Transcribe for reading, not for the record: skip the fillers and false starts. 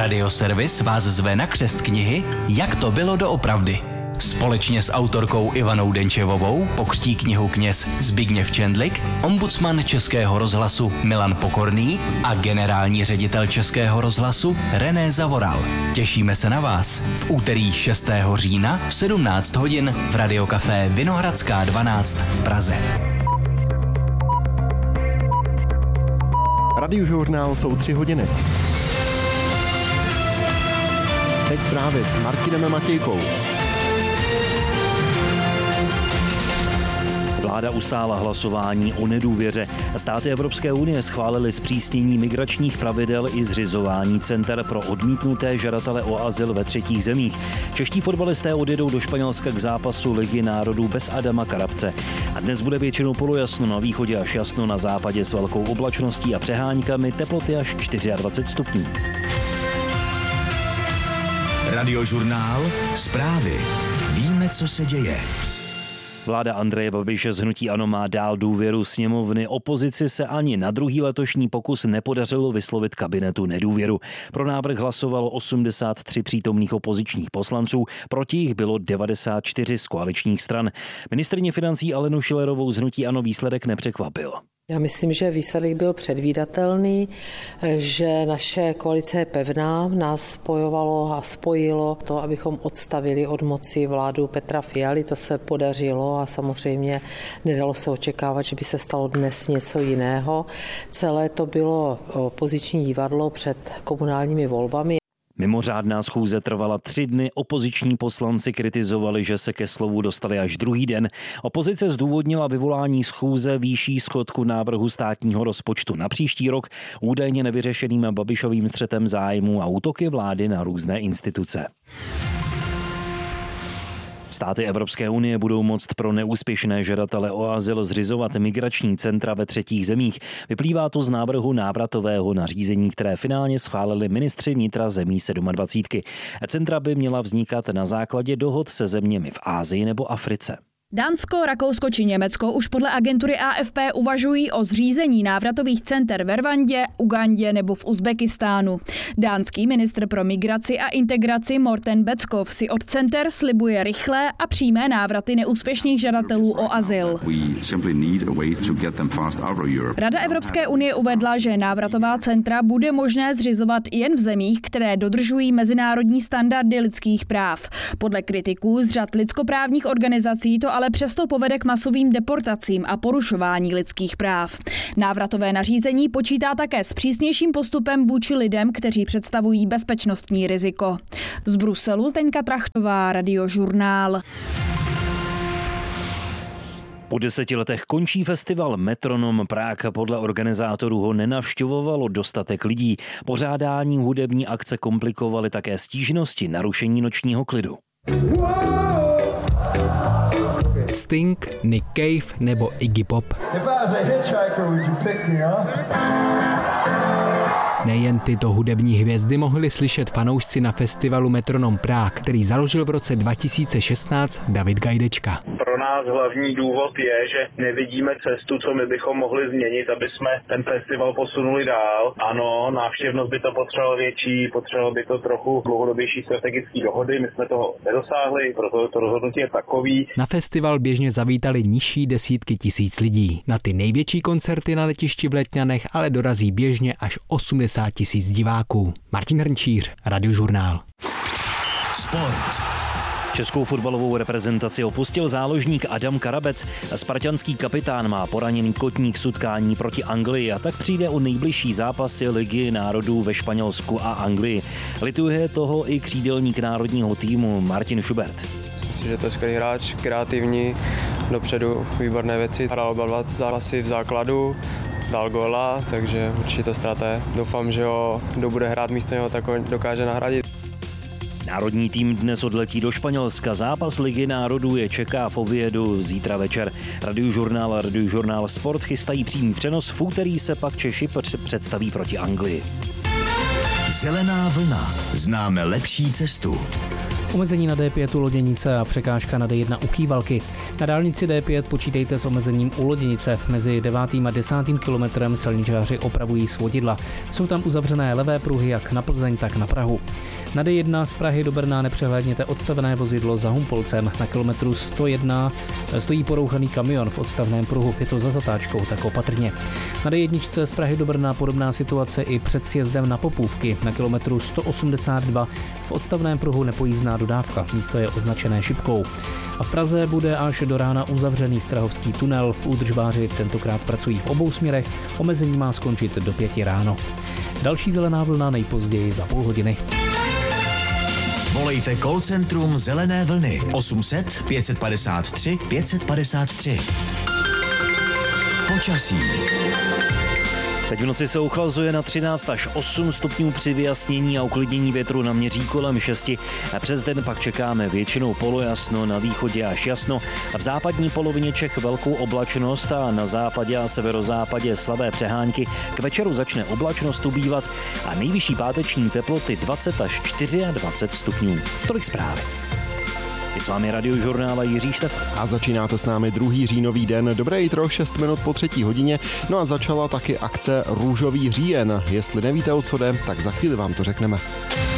Radioservis vás zve na křest knihy Jak to bylo doopravdy. Společně s autorkou Ivanou Denčevovou pokřtí knihu kněz Zbigněv Čendlik, ombudsman Českého rozhlasu Milan Pokorný a generální ředitel Českého rozhlasu René Zavoral. Těšíme se na vás v úterý 6. října v 17 hodin v Radiokafé Vinohradská 12 v Praze. Radiožurnál jsou 3 hodiny. Teď zprávy s Martinem Matějkou. Vláda ustála hlasování o nedůvěře. Státy Evropské unie schválily zpřísnění migračních pravidel i zřizování center pro odmítnuté žadatele o azyl ve třetích zemích. Čeští fotbalisté odjedou do Španělska k zápasu Ligy národů bez Adama Karabce. A dnes bude většinou polojasno, na východě až jasno, na západě s velkou oblačností a přeháňkami, teploty až 24 stupňů. Radiožurnál, zprávy. Víme, co se děje. Vláda Andreje Babiše z hnutí ANO má dál důvěru sněmovny. Opozici se ani na druhý letošní pokus nepodařilo vyslovit kabinetu nedůvěru. Pro návrh hlasovalo 83 přítomných opozičních poslanců, proti jich bylo 94 z koaličních stran. Ministryni financí Alenu Schillerovou z hnutí ANO výsledek nepřekvapil. Já myslím, že výsledek byl předvídatelný, že naše koalice je pevná, nás spojovalo a spojilo to, abychom odstavili od moci vládu Petra Fialy. To se podařilo a samozřejmě nedalo se očekávat, že by se stalo dnes něco jiného. Celé to bylo opoziční divadlo před komunálními volbami. Mimořádná schůze trvala 3 dny, opoziční poslanci kritizovali, že se ke slovu dostali až druhý den. Opozice zdůvodnila vyvolání schůze výší schodku návrhu státního rozpočtu na příští rok, údajně nevyřešeným Babišovým střetem zájmů a útoky vlády na různé instituce. Státy Evropské unie budou moct pro neúspěšné žadatele o azyl zřizovat migrační centra ve třetích zemích. Vyplývá to z návrhu návratového nařízení, které finálně schválili ministři vnitra zemí 27. Centra by měla vznikat na základě dohod se zeměmi v Asii nebo Africe. Dánsko, Rakousko či Německo už podle agentury AFP uvažují o zřízení návratových center ve Rwandě, Ugandě nebo v Uzbekistánu. Dánský ministr pro migraci a integraci Morten Beckov si od center slibuje rychlé a přímé návraty neúspěšných žadatelů o azyl. Rada Evropské unie uvedla, že návratová centra bude možné zřizovat jen v zemích, které dodržují mezinárodní standardy lidských práv. Podle kritiků z řad lidskoprávních organizací to ale přesto povede k masovým deportacím a porušování lidských práv. Návratové nařízení počítá také s přísnějším postupem vůči lidem, kteří představují bezpečnostní riziko. Z Bruselu Zdeňka Trachtová, Radiožurnál. Po 10 letech končí festival Metronom Prague. Podle organizátorů ho nenavštěvovalo dostatek lidí. Pořádání hudební akce komplikovaly také stížnosti narušení nočního klidu. Sting, Nick Cave nebo Iggy Pop. Nejen tyto hudební hvězdy mohli slyšet fanoušci na festivalu Metronom Prague, který založil v roce 2016 David Gajdečka. Pro nás hlavní důvod je, že nevidíme cestu, co my bychom mohli změnit, aby jsme ten festival posunuli dál. Ano, návštěvnost by to potřebovalo větší, potřebovalo by to trochu dlouhodobější strategické dohody, my jsme toho nedosáhli, proto to rozhodnutí je takový. Na festival běžně zavítali nižší desítky tisíc lidí. Na ty největší koncerty na letišti v Letňanech ale dorazí běžně až 80 000 diváků. Martin Hrnčíř, Radiožurnál. Sport. Českou fotbalovou reprezentaci opustil záložník Adam Karabec. Spartanský kapitán má poraněný kotník z utkání proti Anglii a tak přijde o nejbližší zápasy Ligy národů ve Španělsku a Anglii. Lituje toho i křídelník národního týmu Martin Schubert. Myslím si, že to je skvělý hráč, kreativní, dopředu výborné věci. Hrál oba 2 zápasy v základu, dal góla, takže určitě to ztráta je. Doufám, že kdo bude hrát místo něho, tak ho dokáže nahradit. Národní tým dnes odletí do Španělska. Zápas Ligy národů je čeká v Oviedu zítra večer. Radiožurnál a Radiožurnál Sport chystají přímý přenos. V úterý se pak Češi představí proti Anglii. Zelená vlna. Známe lepší cestu. Omezení na D5 u Loděnice a překážka na D1 u Kývalky. Na dálnici D5 počítejte s omezením u Loděnice. Mezi 9. a 10. kilometrem silničáři opravují svodidla. Jsou tam uzavřené levé pruhy jak na Plzeň, tak na Prahu. Na D1 z Prahy do Brna nepřehlédněte odstavené vozidlo za Humpolcem. Na kilometru 101 stojí porouchaný kamion v odstavném pruhu. Je to za zatáčkou, tak opatrně. Na D1 z Prahy do Brna podobná situace i před sjezdem na Popůvky. Na kilometru 182 v odstavném pruhu nepojízdná dodávka. Místo je označené šipkou. A v Praze bude až do rána uzavřený Strahovský tunel. Údržbáři tentokrát pracují v obou směrech. Omezení má skončit do 5 ráno. Další zelená vlna nejpozději za půl hodiny. Volejte call centrum Zelené vlny 800 553 553. Počasí. Teď v noci se ochlazuje na 13 až 8 stupňů při vyjasnění a uklidnění větru na měří kolem 6. A přes den pak čekáme většinou polojasno, na východě až jasno. A v západní polovině Čech velkou oblačnost a na západě a severozápadě slabé přehánky. K večeru začne oblačnost ubývat a nejvyšší páteční teploty 20 až 24 stupňů. Tolik zprávy. Je s vámi Radiožurnál a Jiří Štef. A začínáte s námi 2. říjnový den. Dobré jitro, 6 minut po 3. hodině. No a začala taky akce Růžový říjen. Jestli nevíte, o co jde, tak za chvíli vám to řekneme.